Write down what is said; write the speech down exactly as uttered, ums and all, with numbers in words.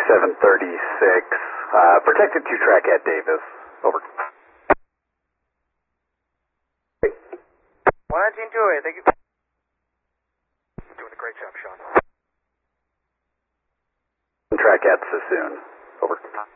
seven thirty-six, uh, protected two track at Davis. Over. one nineteen two oh eight, thank you. Doing a great job, Sean. Track at Sassoon. Over.